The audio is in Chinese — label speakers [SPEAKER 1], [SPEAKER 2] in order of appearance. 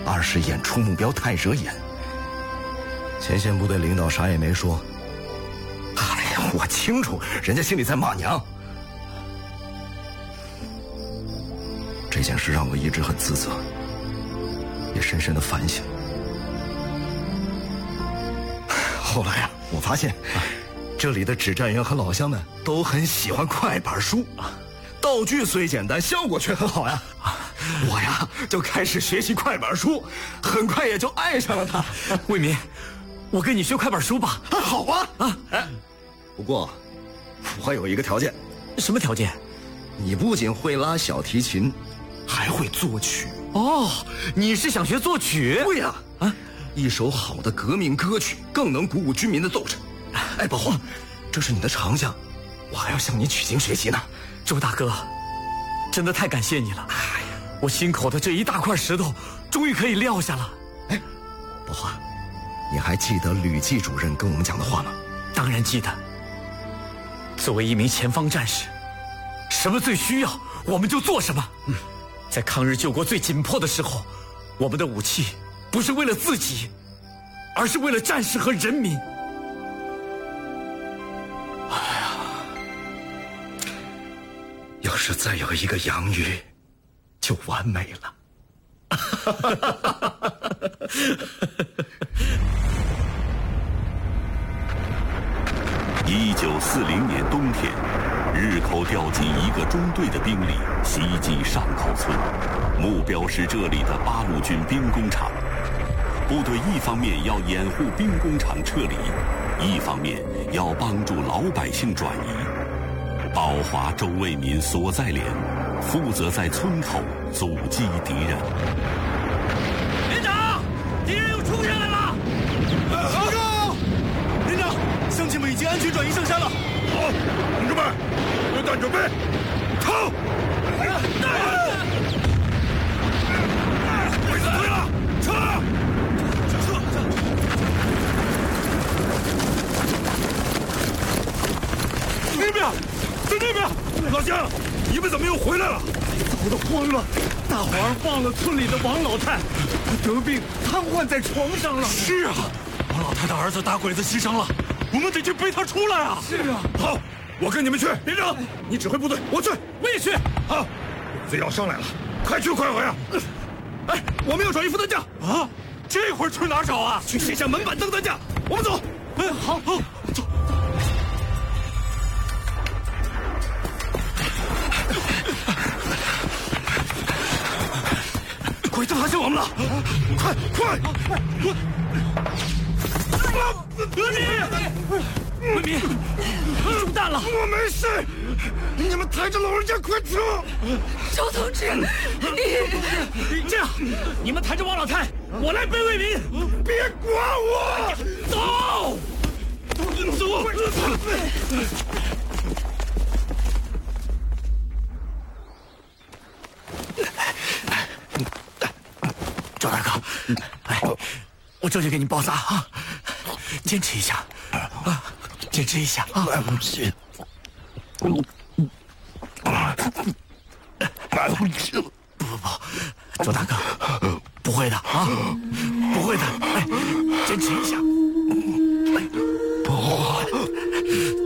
[SPEAKER 1] ，20演出目标太惹眼。前线部队领导啥也没说。哎呀，我清楚，人家心里在骂娘。这件事让我一直很自责，也深深的反省。后来啊，我发现这里的指战员和老乡们都很喜欢快板书，道具虽简单，效果却很好呀。我呀就开始学习快板书，很快也就爱上了它。
[SPEAKER 2] 卫民，我跟你学快板书吧。
[SPEAKER 1] 好啊！哎，不过我有一个条件。
[SPEAKER 2] 什么条件？
[SPEAKER 1] 你不仅会拉小提琴，还会作曲。
[SPEAKER 2] 哦，你是想学作曲？
[SPEAKER 1] 对呀。一首好的革命歌曲更能鼓舞军民的斗志。哎，宝华，这是你的长项，我还要向你取经学习呢。
[SPEAKER 2] 周大哥，真的太感谢你了。哎呀，我心口的这一大块石头终于可以撂下了。
[SPEAKER 1] 哎，宝华，你还记得吕季主任跟我们讲的话吗？
[SPEAKER 2] 当然记得。作为一名前方战士，什么最需要我们就做什么。在抗日救国最紧迫的时候，我们的武器不是为了自己，而是为了战士和人民。
[SPEAKER 1] 哎呀，要是再有一个杨宇，就完美了。
[SPEAKER 3] 1940年冬天，日寇调集一个中队的兵力袭击上口村，目标是这里的八路军兵工厂。部队一方面要掩护兵工厂撤离，一方面要帮助老百姓转移。宝华、周卫民所在连负责在村口阻击敌人。
[SPEAKER 2] 连长，敌人又冲下来了！
[SPEAKER 4] 报告，连长，乡亲们已经安全转移上山了。
[SPEAKER 5] 好，同志们，榴弹准备，逃！鬼子退了，撤！那边，在那边，老乡，你们怎么又回来了？
[SPEAKER 4] 糟得慌了，大伙儿忘了村里的王老太，得病瘫痪在床上了。
[SPEAKER 5] 是啊，
[SPEAKER 4] 王老太的儿子打鬼子牺牲了，我们得去背他出来啊！
[SPEAKER 5] 是啊，好，我跟你们去。连长，你指挥部队，我去，
[SPEAKER 2] 我也去。
[SPEAKER 5] 好，鬼子要上来了，快去快回啊！哎，我们要找一副担架
[SPEAKER 4] 啊！这会儿去哪儿找啊？
[SPEAKER 5] 去卸下门板凳担架。我们走。
[SPEAKER 4] 哎，好，走。
[SPEAKER 5] 鬼子发现我们了！快！
[SPEAKER 2] 卫民，中弹了！
[SPEAKER 5] 我没事，你们抬着老人家快走！
[SPEAKER 6] 周同志，
[SPEAKER 2] 这样，你们抬着王老太，我来背卫民。
[SPEAKER 5] 别管我，
[SPEAKER 2] 走！周大哥，哎，我这就给你包扎啊，坚持一下啊，坚持一下啊！
[SPEAKER 5] 来不及，来不及了！
[SPEAKER 2] 不，周大哥，不会的啊，不会的，哎，坚持一下，
[SPEAKER 5] 不。